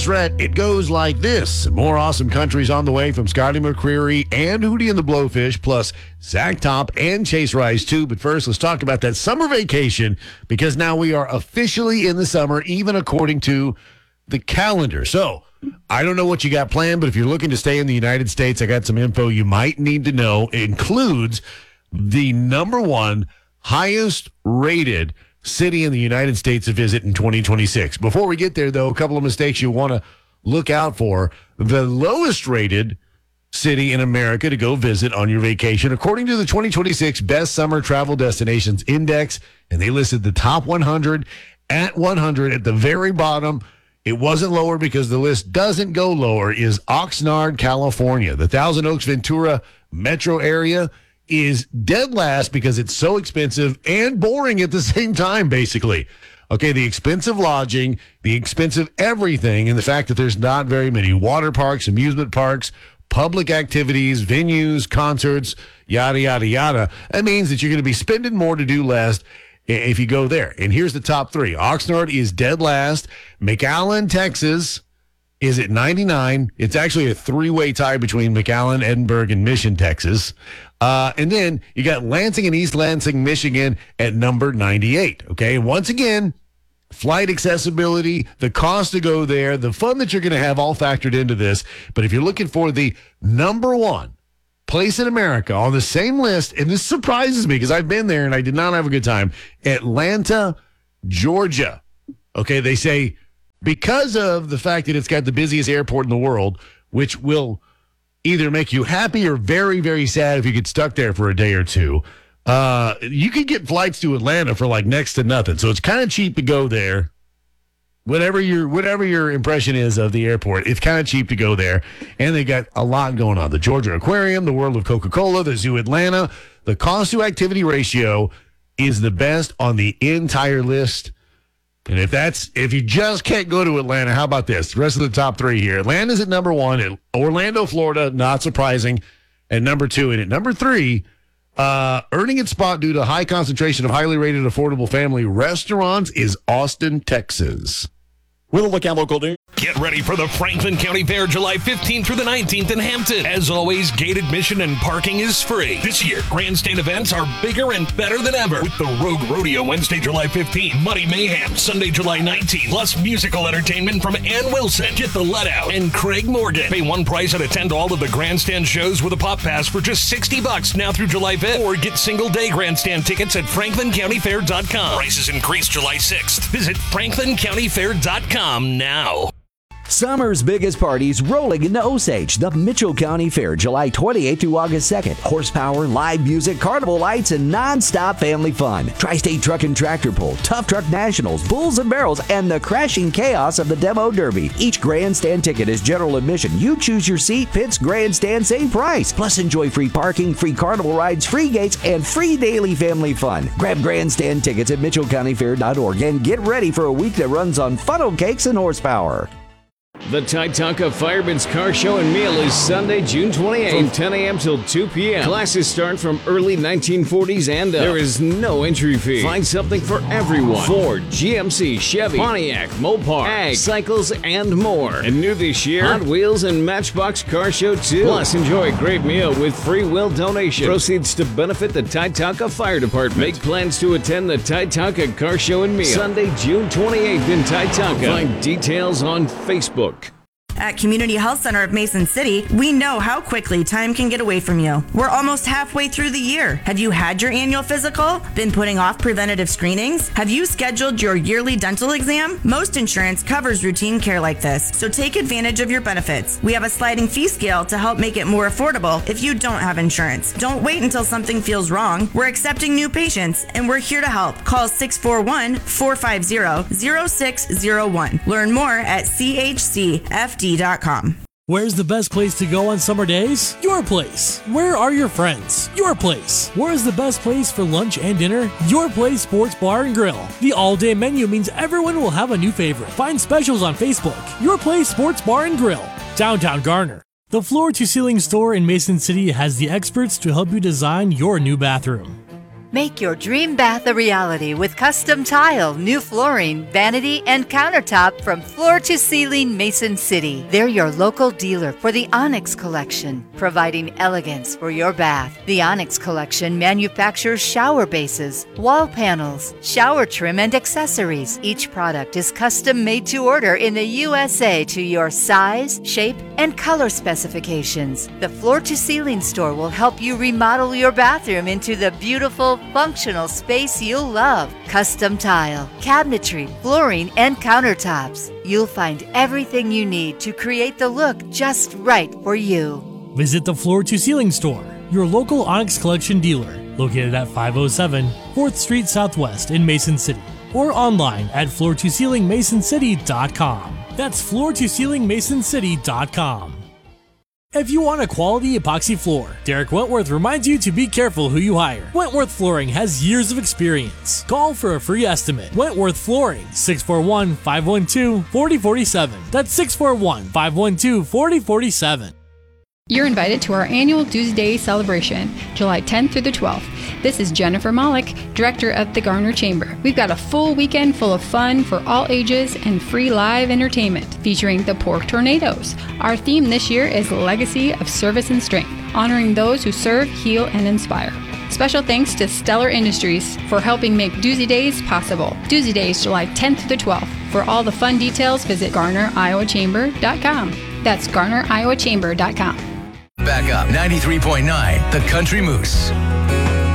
threat, it goes like this. More awesome countries on the way from Scotty McCreery and Hootie and the Blowfish, plus Zach Top and Chase Rice, too. But first, let's talk about that summer vacation, because now we are officially in the summer, even according to the calendar. So, I don't know what you got planned, but if you're looking to stay in the United States, I got some info you might need to know. It includes the number one highest rated city in the United States to visit in 2026. Before we get there, though, a couple of mistakes you want to look out for. The lowest rated city in America to go visit on your vacation, according to the 2026 Best Summer Travel Destinations Index, and they listed the top 100 at 100 at the very bottom. It wasn't lower because the list doesn't go lower, is Oxnard, California. The Thousand Oaks Ventura metro area is dead last because it's so expensive and boring at the same time, basically. Okay, the expensive lodging, the expensive everything, and the fact that there's not very many water parks, amusement parks, public activities, venues, concerts, yada, yada, yada. That means that you're going to be spending more to do less if you go there. And here's the top three. Oxnard is dead last. McAllen, Texas is at 99. It's actually a three-way tie between McAllen, Edinburgh, and Mission, Texas. And then you got Lansing and East Lansing, Michigan at number 98. Okay, and once again, flight accessibility, the cost to go there, the fun that you're going to have all factored into this. But if you're looking for the number one place in America on the same list, and this surprises me because I've been there and I did not have a good time, Atlanta, Georgia. Okay, they say because of the fact that it's got the busiest airport in the world, which will either make you happy or very, very sad if you get stuck there for a day or two. You can get flights to Atlanta for like next to nothing. So it's kind of cheap to go there. Whatever your impression is of the airport, it's kind of cheap to go there. And they got a lot going on. The Georgia Aquarium, the World of Coca-Cola, the Zoo Atlanta. The cost to activity ratio is the best on the entire list. And if you just can't go to Atlanta, how about this? The rest of the top three here. Atlanta's at number one. Orlando, Florida, not surprising, at number two. And at number three, earning its spot due to high concentration of highly rated affordable family restaurants is Austin, Texas. We'll look at local news. Get ready for the Franklin County Fair July 15th through the 19th in Hampton. As always, gate admission and parking is free. This year, grandstand events are bigger and better than ever with the Rogue Rodeo Wednesday, July 15th, Muddy Mayhem Sunday, July 19th, plus musical entertainment from Ann Wilson, Get the Let Out, and Craig Morgan. Pay one price and attend all of the grandstand shows with a pop pass for just $60 now through July 5th, or get single-day grandstand tickets at franklincountyfair.com. Prices increase July 6th. Visit franklincountyfair.com now. Summer's biggest parties rolling into Osage, the Mitchell County Fair, July 28th through August 2nd. Horsepower, live music, carnival lights, and non-stop family fun. Tri-State Truck and Tractor Pull, Tough Truck Nationals, Bulls and Barrels, and the crashing chaos of the Demo Derby. Each grandstand ticket is general admission. You choose your seat, pits, grandstand, same price. Plus enjoy free parking, free carnival rides, free gates, and free daily family fun. Grab grandstand tickets at mitchellcountyfair.org and get ready for a week that runs on funnel cakes and horsepower. The Titanca Fireman's Car Show and Meal is Sunday, June 28th from 10 a.m. till 2 p.m. Classes start from early 1940s and up. There is no entry fee. Find something for everyone. Ford, GMC, Chevy, Pontiac, Mopar, Ag, cycles, and more. And new this year, Hot Wheels and Matchbox Car Show 2. Plus, enjoy a great meal with free will donation. Proceeds to benefit the Titanca Fire Department. Make plans to attend the Titanca Car Show and Meal Sunday, June 28th in Titanca. Find details on Facebook. At Community Health Center of Mason City, we know how quickly time can get away from you. We're almost halfway through the year. Have you had your annual physical? Been putting off preventative screenings? Have you scheduled your yearly dental exam? Most insurance covers routine care like this, so take advantage of your benefits. We have a sliding fee scale to help make it more affordable if you don't have insurance. Don't wait until something feels wrong. We're accepting new patients, and we're here to help. Call 641-450-0601. Learn more at chcfd.com. Where's the best place to go on summer days? Your place. Where are your friends? Your place. Where is the best place for lunch and dinner? Your Place Sports Bar and Grill. The all-day menu means everyone will have a new favorite. Find specials on Facebook. Your Place Sports Bar and Grill, downtown Garner. The floor-to-ceiling store in Mason City has the experts to help you design your new bathroom. Make your dream bath a reality with custom tile, new flooring, vanity, and countertop from Floor to Ceiling Mason City. They're your local dealer for the Onyx Collection, providing elegance for your bath. The Onyx Collection manufactures shower bases, wall panels, shower trim, and accessories. Each product is custom made to order in the USA to your size, shape, and color specifications. The Floor to Ceiling store will help you remodel your bathroom into the beautiful, functional space you'll love. Custom tile, cabinetry, flooring, and countertops. You'll find everything you need to create the look just right for you. Visit the Floor to Ceiling store, your local Onyx Collection dealer, located at 507 4th Street Southwest in Mason City, or online at floortoceilingmasoncity.com. That's floortoceilingmasoncity.com. If you want a quality epoxy floor, Derek Wentworth reminds you to be careful who you hire. Wentworth Flooring has years of experience. Call for a free estimate. Wentworth Flooring, 641-512-4047. That's 641-512-4047. You're invited to our annual Doozy Day celebration, July 10th through the 12th. This is Jennifer Malik, Director of the Garner Chamber. We've got a full weekend full of fun for all ages and free live entertainment featuring the Pork Tornadoes. Our theme this year is Legacy of Service and Strength, honoring those who serve, heal, and inspire. Special thanks to Stellar Industries for helping make Doozy Days possible. Doozy Days, July 10th through the 12th. For all the fun details, visit GarnerIowaChamber.com. That's GarnerIowaChamber.com. Back up 93.9, The Country Moose.